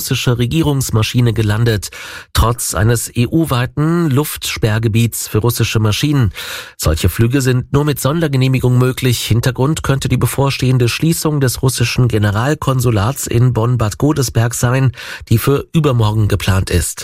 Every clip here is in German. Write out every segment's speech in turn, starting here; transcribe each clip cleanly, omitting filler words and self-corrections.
russische Regierungsmaschine gelandet, trotz eines EU-weiten Luftsperrgebiets für russische Maschinen. Solche Flüge sind nur mit Sondergenehmigung möglich. Hintergrund könnte die bevorstehende Schließung des russischen Generalkonsulats in Bonn-Bad Godesberg sein, die für übermorgen geplant ist.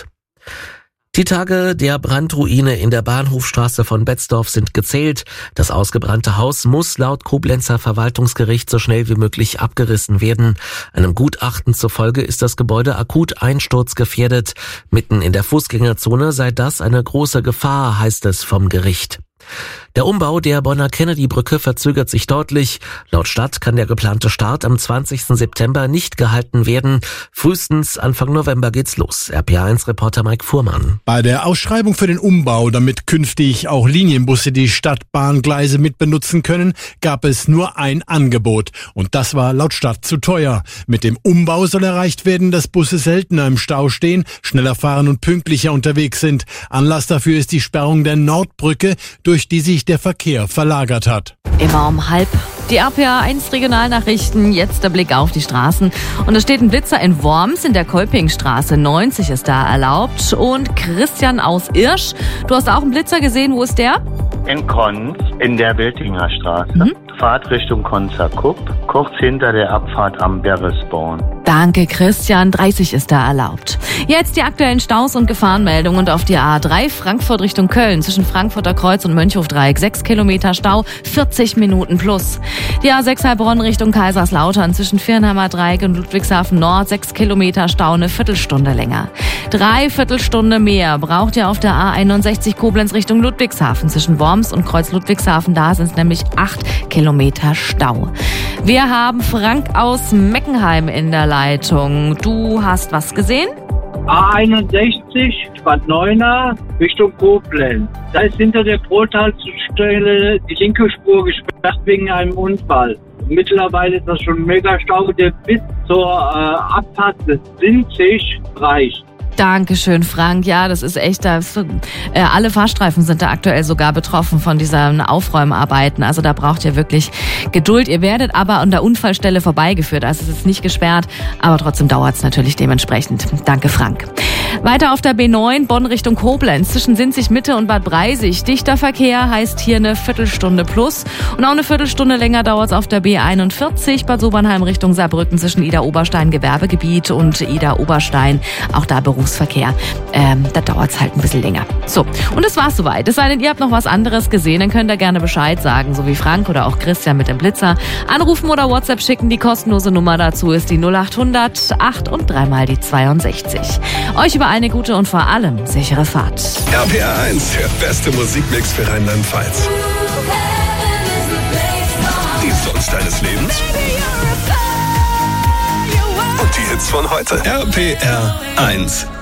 Die Tage der Brandruine in der Bahnhofstraße von Betzdorf sind gezählt. Das ausgebrannte Haus muss laut Koblenzer Verwaltungsgericht so schnell wie möglich abgerissen werden. Einem Gutachten zufolge ist das Gebäude akut einsturzgefährdet. Mitten in der Fußgängerzone sei das eine große Gefahr, heißt es vom Gericht. Der Umbau der Bonner Kennedy-Brücke verzögert sich deutlich. Laut Stadt kann der geplante Start am 20. September nicht gehalten werden. Frühestens Anfang November geht's los. RPA1-Reporter Mike Fuhrmann. Bei der Ausschreibung für den Umbau, damit künftig auch Linienbusse die Stadtbahngleise mitbenutzen können, gab es nur ein Angebot. Und das war laut Stadt zu teuer. Mit dem Umbau soll erreicht werden, dass Busse seltener im Stau stehen, schneller fahren und pünktlicher unterwegs sind. Anlass dafür ist die Sperrung der Nordbrücke, durch die sich der Verkehr verlagert hat. Immer um 12:30. Die RPA1 Regionalnachrichten, jetzt der Blick auf die Straßen. Und es steht ein Blitzer in Worms, in der Kolpingstraße 90 ist da erlaubt. Und Christian aus Irsch, du hast auch einen Blitzer gesehen, wo ist der? In Konz, in der Wiltinger Straße. Fahrt Richtung Konzerkupp, kurz hinter der Abfahrt am Berresborn. Danke, Christian. 30 ist da erlaubt. Jetzt die aktuellen Staus und Gefahrenmeldungen und auf die A3 Frankfurt Richtung Köln zwischen Frankfurter Kreuz und Mönchhofdreieck 6 Kilometer Stau, 40 Minuten plus. Die A6 Heilbronn Richtung Kaiserslautern zwischen Viernheimer Dreieck und Ludwigshafen Nord 6 Kilometer Stau, eine Viertelstunde länger. 3/4 Stunde mehr braucht ihr auf der A61 Koblenz Richtung Ludwigshafen zwischen Worms und Kreuz Ludwigshafen. Da sind es nämlich 8 Kilometer Stau. Wir haben Frank aus Meckenheim in der Leitung. Du hast was gesehen? A61, Bad Neuenahr, Richtung Koblenz. Da ist hinter der Brotalstelle die linke Spur gesperrt wegen einem Unfall. Mittlerweile ist das schon ein Mega-Stau, der bis zur Abfahrt des Sinzig reicht. Dankeschön, Frank. Ja, das ist echt, alle Fahrstreifen sind da aktuell sogar betroffen von diesen Aufräumarbeiten. Also da braucht ihr wirklich Geduld. Ihr werdet aber an der Unfallstelle vorbeigeführt. Also es ist nicht gesperrt, aber trotzdem dauert es natürlich dementsprechend. Danke, Frank. Weiter auf der B9, Bonn Richtung Koblenz, zwischen Sinzig Mitte und Bad Breisig. Dichter Verkehr heißt hier eine Viertelstunde plus. Und auch eine Viertelstunde länger dauert es auf der B41, Bad Sobernheim Richtung Saarbrücken zwischen Ida-Oberstein Gewerbegebiet und Ida-Oberstein. Auch da Berufsverkehr. Da dauert es halt ein bisschen länger. So, und das war's soweit. Es sei denn, ihr habt noch was anderes gesehen, dann könnt ihr gerne Bescheid sagen, so wie Frank oder auch Christian mit dem Blitzer. Anrufen oder WhatsApp schicken, die kostenlose Nummer dazu ist die 0800 8 und 3 mal die 62. Euch über eine gute und vor allem sichere Fahrt. RPA1, der beste Musikmix für Rheinland-Pfalz. Die Songs deines Lebens und die Hits von heute. RPR1.